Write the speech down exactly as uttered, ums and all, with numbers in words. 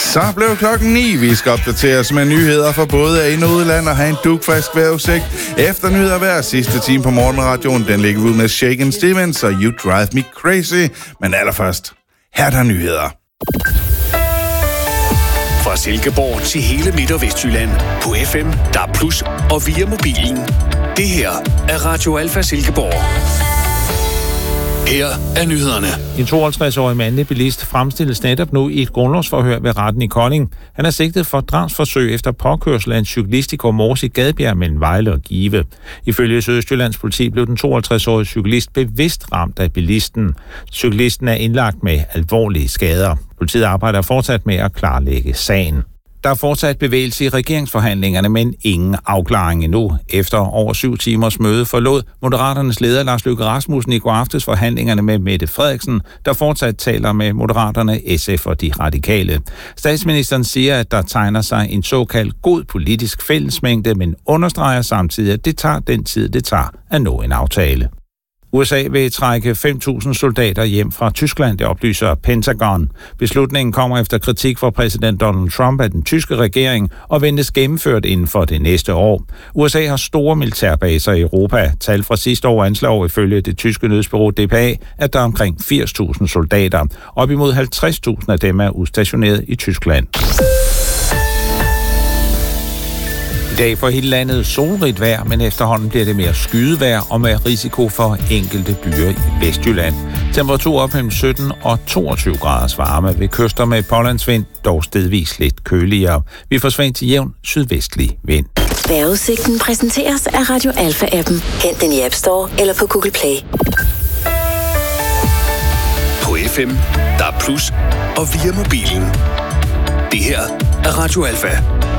Så blev klokken ni. Vi skal opdatere os med nyheder for både ind- og udland og have en dugfrisk vejrudsigt. Efter nyheder hver sidste time på morgenradioen, den ligger ud med Shaken Stevens og You Drive Me Crazy. Men allerførst, her er der nyheder. Fra Silkeborg til hele Midt- og Vestjylland på F M, D A B plus, og via mobilen. Det her er Radio Alfa Silkeborg. Her er nyhederne. En tooghalvtreds-årig mandlig bilist fremstilles netop nu i et grundlovsforhør ved retten i Kolding. Han er sigtet for drabsforsøg efter påkørsel af en cyklist i Gårdmors i Gadbjerg mellem Vejle og Give. Ifølge Sydøstjyllands politi blev den tooghalvtreds-årige cyklist bevidst ramt af bilisten. Cyklisten er indlagt med alvorlige skader. Politiet arbejder fortsat med at klarlægge sagen. Der er fortsat bevægelse i regeringsforhandlingerne, men ingen afklaring endnu. Efter over syv timers møde forlod Moderaternes leder Lars Løkke Rasmussen i går aftes forhandlingerne med Mette Frederiksen, der fortsat taler med Moderaterne, S F og de radikale. Statsministeren siger, at der tegner sig en såkaldt god politisk fællesmængde, men understreger samtidig, at det tager den tid, det tager at nå en aftale. U S A vil trække fem tusind soldater hjem fra Tyskland, det oplyser Pentagon. Beslutningen kommer efter kritik fra præsident Donald Trump af den tyske regering og ventes gennemført inden for det næste år. U S A har store militærbaser i Europa. Tal fra sidste år anslår ifølge det tyske nyhedsbureau D P A, at der er omkring firs tusind soldater. Op imod halvtreds tusind af dem er udstationeret i Tyskland. I dag for hele landet solrigt vejr, men efterhånden bliver det mere skydevejr og med risiko for enkelte byer i Vestjylland. Temperatur op mellem sytten og toogtyve graders varme ved kyster med pålandsvind, dog stedvis lidt køligere. Vi får svendt til jævn sydvestlig vind. Vejrudsigten præsenteres af Radio Alfa-appen. Hent den i App Store eller på Google Play. På F M, D A B plus, og via mobilen. Det her er Radio Alfa.